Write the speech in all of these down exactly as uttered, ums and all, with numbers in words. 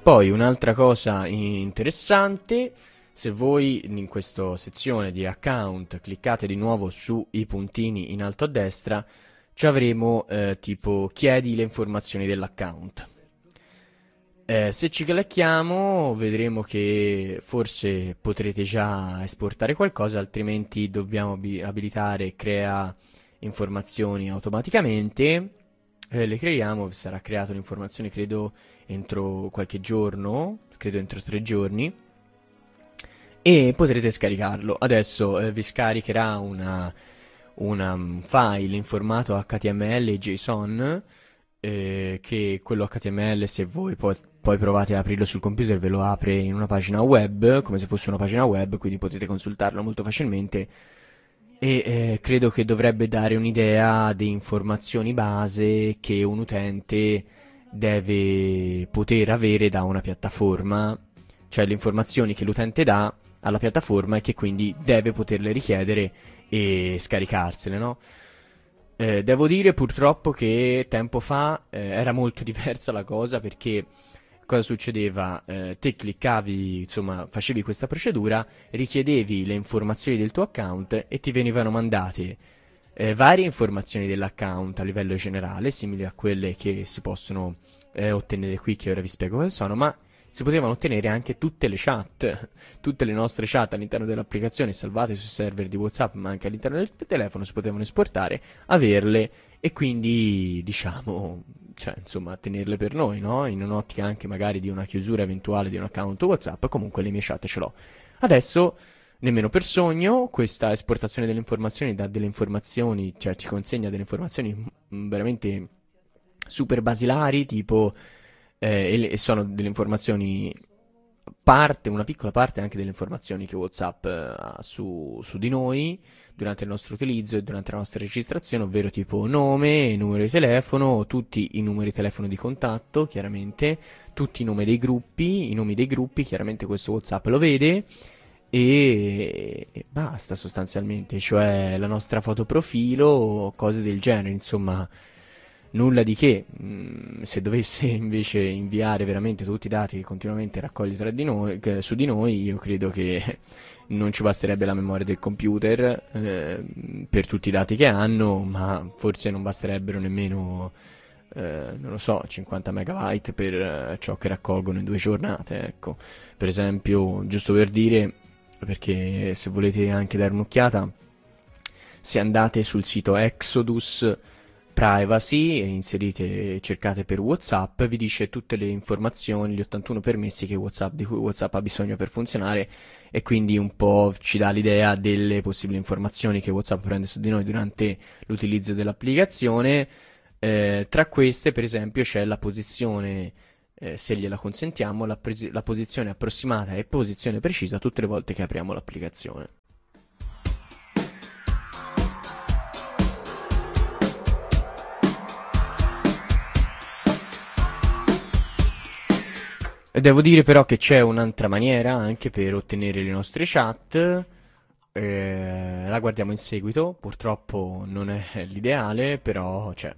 Poi un'altra cosa interessante, se voi in questa sezione di account cliccate di nuovo sui puntini in alto a destra, ci avremo eh, tipo chiedi le informazioni dell'account. Eh, se ci clicchiamo vedremo che forse potrete già esportare qualcosa, altrimenti dobbiamo abi- abilitare crea informazioni automaticamente. Eh, le creiamo, sarà creata l'informazione credo entro qualche giorno, credo entro tre giorni, e potrete scaricarlo. Adesso eh, vi scaricherà una, una, un file in formato H T M L e JSON, eh, che quello H T M L, se voi poi, poi provate ad aprirlo sul computer, ve lo apre in una pagina web, come se fosse una pagina web, quindi potete consultarlo molto facilmente. E eh, credo che dovrebbe dare un'idea di informazioni base che un utente deve poter avere da una piattaforma, cioè le informazioni che l'utente dà alla piattaforma e che quindi deve poterle richiedere e scaricarsele, no? Eh, devo dire purtroppo che tempo fa eh, era molto diversa la cosa, perché cosa succedeva? Eh, te cliccavi, insomma, facevi questa procedura, richiedevi le informazioni del tuo account e ti venivano mandate eh, varie informazioni dell'account a livello generale, simili a quelle che si possono eh, ottenere qui, che ora vi spiego cosa sono, ma si potevano ottenere anche tutte le chat, tutte le nostre chat all'interno dell'applicazione salvate sui server di WhatsApp, ma anche all'interno del telefono si potevano esportare, averle e quindi, diciamo, cioè, insomma, tenerle per noi, no? In un'ottica anche magari di una chiusura eventuale di un account WhatsApp, comunque le mie chat ce l'ho. Adesso, nemmeno per sogno, questa esportazione delle informazioni dà delle informazioni, cioè ci consegna delle informazioni mm, veramente super basilari, tipo eh, e, le- e sono delle informazioni parte, una piccola parte anche delle informazioni che WhatsApp eh, ha su, su di noi durante il nostro utilizzo e durante la nostra registrazione, ovvero tipo nome, numero di telefono, tutti i numeri di telefono di contatto, chiaramente, tutti i nomi dei gruppi, i nomi dei gruppi, chiaramente questo WhatsApp lo vede, e, e basta sostanzialmente, cioè la nostra foto profilo, cose del genere, insomma. Nulla di che. Mm, se dovesse invece inviare veramente tutti i dati che continuamente raccoglie tra di noi, che- su di noi, io credo che non ci basterebbe la memoria del computer eh, per tutti i dati che hanno, ma forse non basterebbero nemmeno, eh, non lo so, cinquanta megabyte per eh, ciò che raccolgono in due giornate, ecco. Per esempio, giusto per dire, perché se volete anche dare un'occhiata, se andate sul sito Exodus Privacy e inserite, cercate per WhatsApp, vi dice tutte le informazioni, gli ottantuno permessi che WhatsApp, di cui WhatsApp ha bisogno per funzionare, e quindi un po' ci dà l'idea delle possibili informazioni che WhatsApp prende su di noi durante l'utilizzo dell'applicazione. Eh, tra queste, per esempio, c'è la posizione, eh, se gliela consentiamo, la, presi- la posizione approssimata e posizione precisa tutte le volte che apriamo l'applicazione. Devo dire però che c'è un'altra maniera anche per ottenere le nostre chat, eh, la guardiamo in seguito, purtroppo non è l'ideale, però c'è.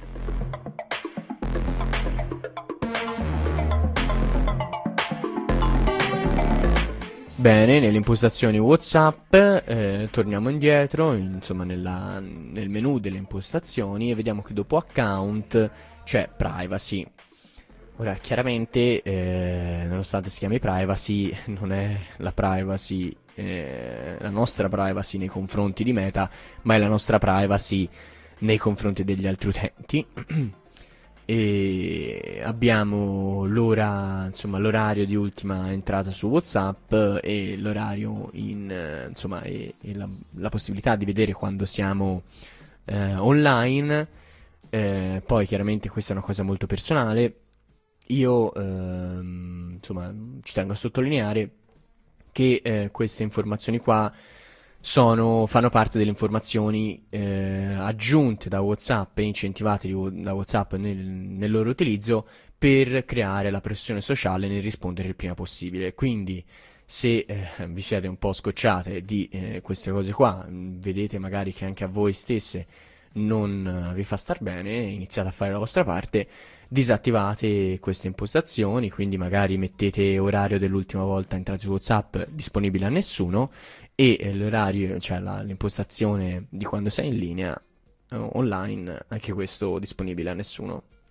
Bene, nelle impostazioni WhatsApp, eh, torniamo indietro, insomma nella- nel menu delle impostazioni, e vediamo che dopo account c'è privacy. Ora, chiaramente, eh, nonostante si chiami privacy, non è la privacy, eh, la nostra privacy nei confronti di Meta, ma è la nostra privacy nei confronti degli altri utenti. E abbiamo l'ora, insomma, l'orario di ultima entrata su WhatsApp e l'orario in, eh, insomma, e, e la, la possibilità di vedere quando siamo eh, online. Eh, poi chiaramente questa è una cosa molto personale. Io, ehm, insomma, ci tengo a sottolineare che eh, queste informazioni qua sono, fanno parte delle informazioni eh, aggiunte da WhatsApp e incentivate di- da WhatsApp nel, nel loro utilizzo per creare la pressione sociale nel rispondere il prima possibile. Quindi, se eh, vi siete un po' scocciate di eh, queste cose qua, mh, vedete magari che anche a voi stesse non vi fa star bene, iniziate a fare la vostra parte, disattivate queste impostazioni, quindi magari mettete orario dell'ultima volta entrate su WhatsApp disponibile a nessuno e l'orario, cioè la- l'impostazione di quando sei in linea eh, online, anche questo disponibile a nessuno.